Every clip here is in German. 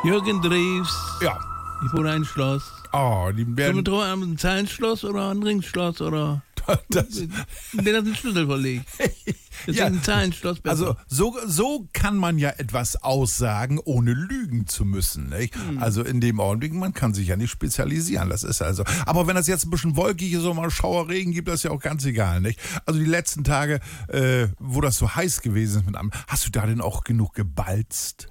Jürgen Drews. Ja. Ich wohne ein Schloss. Oh, die Sollen wir werden... drauf ein Zahlenschloss oder ein Ringschloss oder... Das, Wer hat einen Schlüssel verlegt? Das Ja. ist ein Zahlenschloss besser. also so kann man ja etwas aussagen, ohne lügen zu müssen. Nicht? Also in dem Augenblick, man kann sich ja nicht spezialisieren. Das ist also. Aber wenn das jetzt ein bisschen wolkig ist und mal Schauerregen gibt, das ist ja auch ganz egal. Nicht? Also die letzten Tage, wo das so heiß gewesen ist, hast du da denn auch genug gebalzt?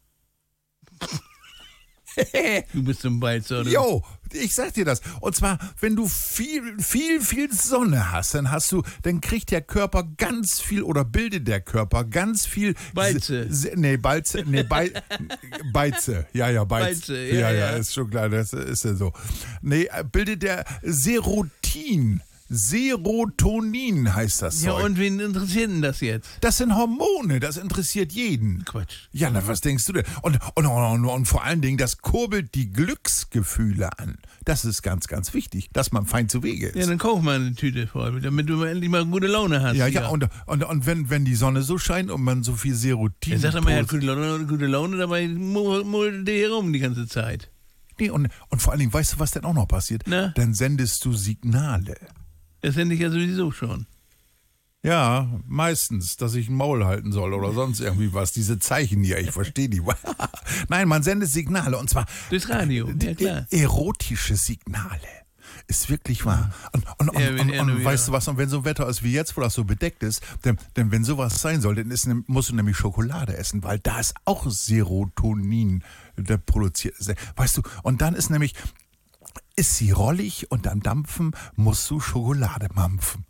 Du bist ein Balzer, oder? Jo, ich sag dir das. Und zwar, wenn du viel Sonne hast, dann kriegt der Körper ganz viel oder bildet der Körper ganz viel Balze. Beize. Ja, Beize. Balze, ja, Ja, ja. ist schon klar, das ist ja so. Nee, bildet der Serotonin. Serotonin heißt das Ja, Zeug. und wen interessiert denn das jetzt? Das sind Hormone, das interessiert jeden. Quatsch. Ja, na, was denkst du denn? Und vor allen Dingen, das kurbelt die Glücksgefühle an. Das ist ganz, ganz wichtig, dass man fein zu Wege ist. Ja, dann kauf mal eine Tüte voll, damit du endlich mal gute Laune hast. Ja, und wenn die Sonne so scheint und man so viel Serotin... Er sagt immer, er hat gute Laune, dabei mullt der hier rum die ganze Zeit. Nee, und vor allen Dingen, weißt du, was denn auch noch passiert? Na? Dann sendest du Signale. Das sende ich ja sowieso schon. Ja, meistens, dass ich ein Maul halten soll oder sonst irgendwie was. Diese Zeichen hier, ich verstehe die. Nein, man sendet Signale und zwar Durchs Radio, ja klar. erotische Signale. Ist wirklich wahr. Und weißt du was, und wenn so ein Wetter ist wie jetzt, wo das so bedeckt ist, denn wenn sowas sein soll, dann musst du nämlich Schokolade essen, weil da ist auch Serotonin produziert. Weißt du, und dann ist nämlich... Ist sie rollig und dann dampfen, musst du Schokolade mampfen.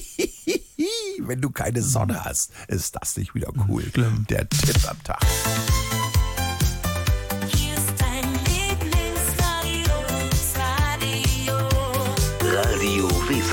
Wenn du keine Sonne hast, ist das nicht wieder cool. Schlimm. Der Tipp am Tag.